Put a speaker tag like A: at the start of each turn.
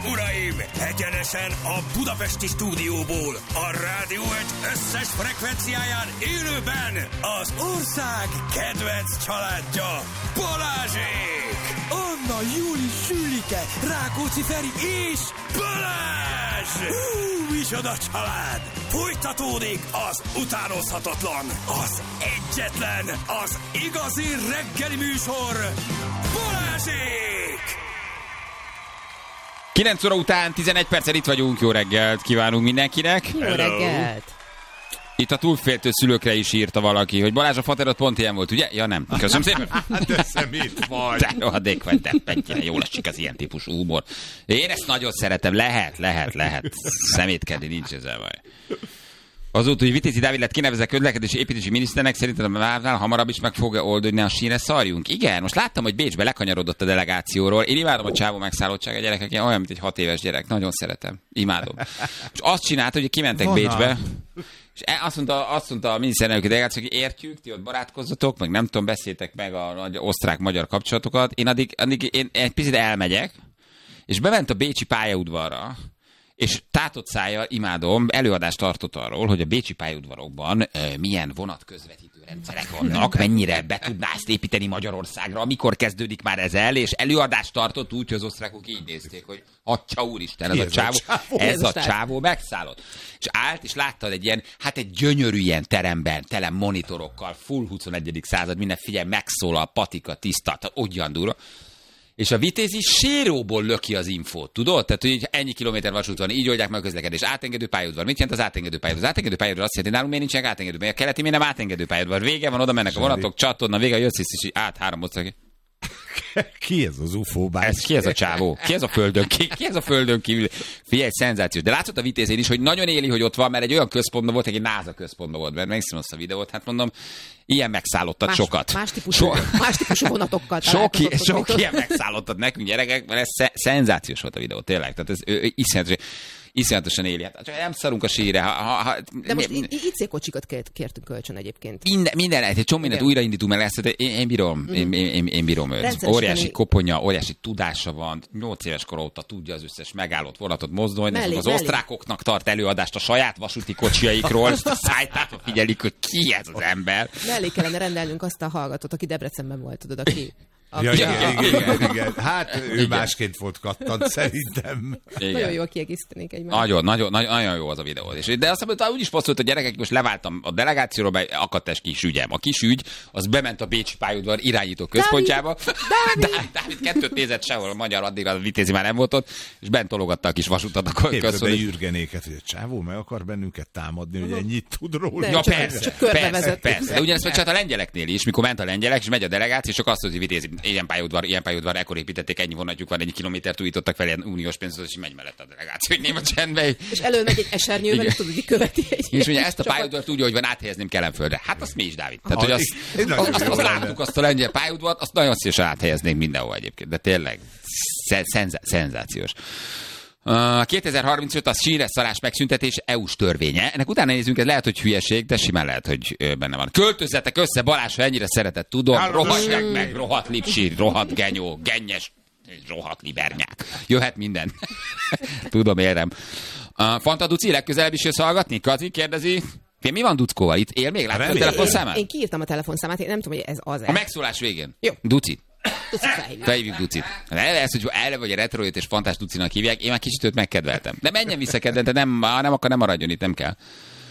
A: uraim, egyenesen a budapesti stúdióból, a Rádió Egy összes frekvenciáján élőben az ország kedvenc családja, Balázsék! Anna, Júli, Sülike, Rákóczi Feri és Balázs! Micsoda család! Folytatódik az utánozhatatlan, az egyetlen, az igazi reggeli műsor, Balázsék!
B: 9 óra után 11 perccel itt vagyunk, jó reggelt kívánunk mindenkinek.
C: Jó reggelt!
B: Itt a túlféltő szülőkre is írta valaki, hogy Balázs, a faterod pont ilyen volt, ugye? Ja nem. Köszönöm szépen.
D: De szemét vagy.
B: Te rohadék vagy, de mennyire jól esik az ilyen típusú humor. Én ezt nagyon szeretem, lehet. Szemétkedni, nincs ezzel baj. Azóta, hogy Vitézi Dávid lett kinevezve közlekedési építési miniszternek, szerintem várnál hamarabb is meg fogja oldani, a sínre szarjunk. Igen, most láttam, hogy Bécsbe lekanyarodott a delegációról. Én imádom a csávó megszállottság a gyerekek, olyan, mint egy 6 éves gyerek. Nagyon szeretem. Imádom. És azt csinálta, hogy kimentek Bécsbe. És azt mondta a miniszterelnök delegáció, hogy értjük, ti ott barátkozzatok, meg nem tudom, beszéltek meg a osztrák-magyar kapcsolatokat. Én addig egy picit elmegyek, és bement a bécsi pályaudvarra, és tátott szájjal, imádom, előadást tartott arról, hogy a bécsi pályaudvarokban milyen vonatközvetítő rendszerek vannak, mennyire be tudná ezt építeni Magyarországra, mikor kezdődik már ez el, és előadást tartott úgy, hogy az osztrákok így nézték, hogy atya úristen, ez a csávó megszállott. És állt, és láttad egy ilyen, egy gyönyörű ilyen teremben, tele monitorokkal, full 21. század, minden figyelj, megszólal, patika, tiszta, olyan durva. És a Vitézi séróból löki az infót, tudod? Tehát, hogy ennyi kilométer vasút van, így oldják meg a közlekedést. Átengedő pályaudvar. Mit jelent az átengedő pályaudvar? Az átengedő pályaudvar azt jelenti, nálunk miért nincsenek átengedő pályaudvar? A keleti miért nem átengedő pályaudvar? Vége van, oda mennek a vonatok, csatorna, vége, jössz is át 3 osztrák.
D: Ki ez az UFO bács?
B: Ki ez a csávó? Ki ez a földön? Ki ez a földön kívül? Figyelj, szenzációs. De látszott a Vitézén is, hogy nagyon éli, hogy ott van, mert egy olyan központban volt, egy NASA központban volt, mert megszínom azt a videót, hát mondom, ilyen megszállottat sokat.
C: Más típusú vonatokkal.
B: Sok ilyen megszállottat nekünk, gyerekek, mert ez szenzációs volt a videó, tényleg. Tehát ez iszonyatosan éli. Hát, csak nem szarunk a sírre.
C: De most IC-kocsikat kértünk kölcsön egyébként.
B: Minden lehet, egy csomó mindent újraindítunk, mert ezt én bírom őt. Óriási koponya, óriási tudása van, 8 éves kor óta tudja az összes megállott vonatot mozdulni, az osztrákoknak tart előadást a saját vasúti kocsiaikról, és a szájtától figyelik, hogy ki ez az ember.
C: Mellé kellene rendelnünk azt a hallgatót, aki Debrecenben volt, tudod, aki...
D: Igen. Hát ő másként volt kattant, szerintem.
C: Igen. Nagyon jól kiegészítenék egymást.
B: Nagyon jó az a videó. De azt mondta, úgy is posztolt, hogy gyerekek, most leváltam a delegációról, be akadt egy kis ügyem. A kis ügy, az bement a bécsi pályaudvar irányító központjába. Dávid 2 nézett sehol, a magyar addigra a Vitézi már nem volt ott, és bent tologatta a kis vasutat a központba.
D: Képzeld be Jürgenéket, hogy a csávó meg akar bennünket támadni, hogy ennyit tud róla.
B: Ja, persze. De ugyanezt megcsinált a lengyeleknél is, mikor ment a lengyelek, és megy a delegáció, és csak azt mondja, Vitézi, ilyen pályaudvar, ekkor építették, ennyi vonatjuk van, ennyi kilométert újítottak fel, ilyen uniós pénzt, és megy mellett a delegáció, hogy néma csendbe.
C: És előmegy egy esernyővel, és tudod, hogy követi egy.
B: És ugye ezt a pályaudvart úgy, hogy van, áthelyezném Kelenföldre. Hát azt mi is, Dávid. Tehát, hogy azt láttuk, azt a lengyel pályaudvart, azt nagyon szívesen áthelyeznénk mindenhol egyébként. De tényleg szenzációs. 2035 az sínre szarás megszüntetés EU-s törvénye. Ennek utána nézzünk, ez lehet, hogy hülyeség, de simán lehet, hogy benne van. Költözzetek össze, Balázs, ha ennyire szeretett, tudom. Rohadják meg, rohadt lipsi, rohadt genyó, gennyes, rohadt libernyák. Jöhet minden. Tudom, érem. Fanta Duci, legközelebb is jössz hallgatni? Kazi kérdezi. Mi van Duckóval? Itt él még? Látod a telefonszámát?
C: Én kiírtam a telefonszámát, én nem tudom, hogy ez az-e.
B: A megszólás végén.
C: Jó.
B: Duci. Felhívjuk Ducit. Ez, hogy erre vagy a retroét és fantás Ducinak hívják, én már kicsit őt megkedveltem. De menjen vissza kedvente, nem akar, nem maradjon itt, nem kell.